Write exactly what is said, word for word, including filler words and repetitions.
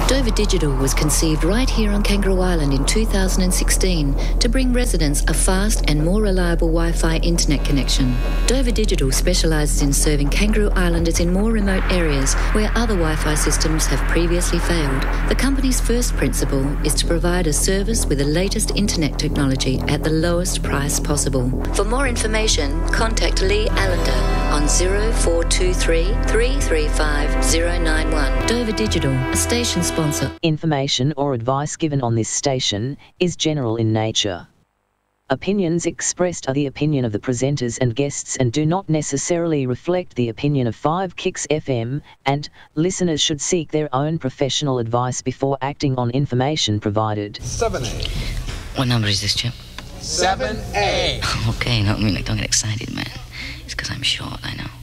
Dover Digital was conceived right here on Kangaroo Island in two thousand sixteen to bring residents a fast and more reliable Wi-Fi internet connection. Dover Digital specialises in serving Kangaroo Islanders in more remote areas where other Wi-Fi systems have previously failed. The company's first principle is to provide a service with the latest internet technology at the lowest price possible. For more information, contact Lee Allender on zero four two three, three three five, zero nine one. Dover Digital, a station sponsor. Information or advice given on this station is general in nature. Opinions expressed are the opinion of the presenters and guests and do not necessarily reflect the opinion of five Kicks F M, and listeners should seek their own professional advice before acting on information provided. seven A. What number is this, Chip? seven A. Okay, no, I mean, like, don't get excited, man. It's because I'm short, I know.